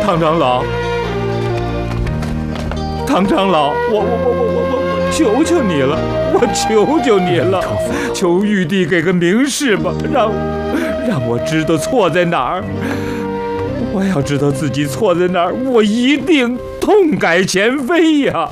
唐长老，唐长老，我求求你了，我求求你了，求玉帝给个明示吧，让我知道错在哪儿。我要知道自己错在哪儿，我一定痛改前非呀！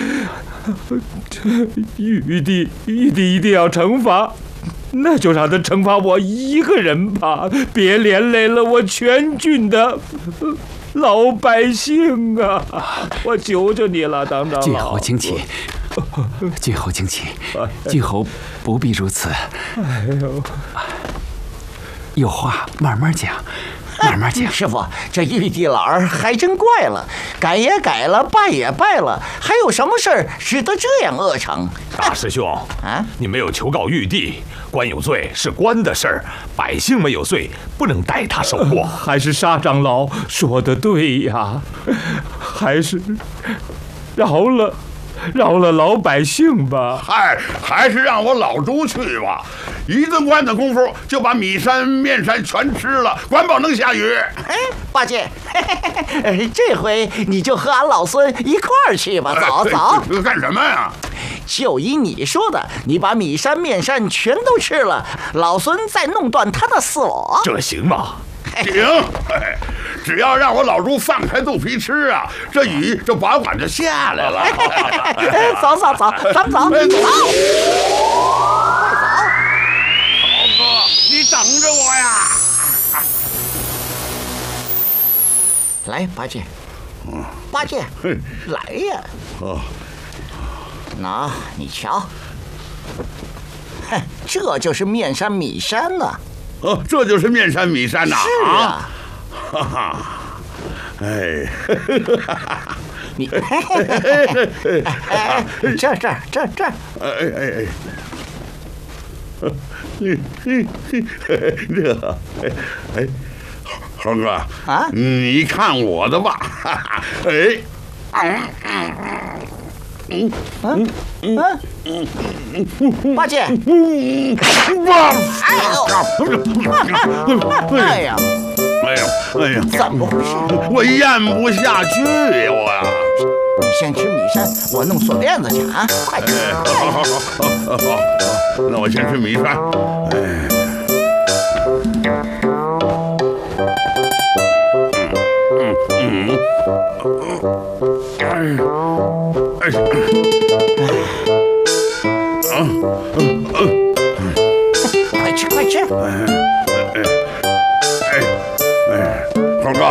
玉帝一定要惩罚，那就让他惩罚我一个人吧，别连累了我全郡的老百姓啊！我求求你了，唐长老。 郡侯请起，郡侯请起，郡侯不必如此。 哎呦， 有话慢慢讲。慢慢讲。 师傅，这玉帝老儿还真怪了，改也改了，拜也拜了，还有什么事儿使得这样恶成？ 大师兄啊，你没有求告玉帝，官有罪是官的事儿，百姓没有罪，不能代他受过。 还是沙长老说的对呀，还是饶了老百姓吧。 嗨，还是让我老朱去吧。一顿饭的功夫就把米山面山全吃了，管保能下雨。 哎，八戒，这回你就和俺老孙一块儿去吧，走走。 干什么呀？ 就依你说的，你把米山面山全都吃了，老孙再弄断他的锁， 这行吗？ 行，只要让我老朱放开肚皮吃啊，这雨就把碗就下来了。 走走走，咱们走。走。 豪哥，你等着我呀！ 来，八戒，八戒，来呀！那你瞧，这就是面山米山呐。 这就是面山米山呐！ 是啊， 哈哈，哎， 你，这， 哎，这，哎，猴哥啊，你看我的吧，哎， 八戒，哎呀，怎么回事？ 我咽不下去呀，我呀。 你先吃米山，我弄锁链子去啊！快吃！ 好，那我先吃米山。 快吃！ 猴哥。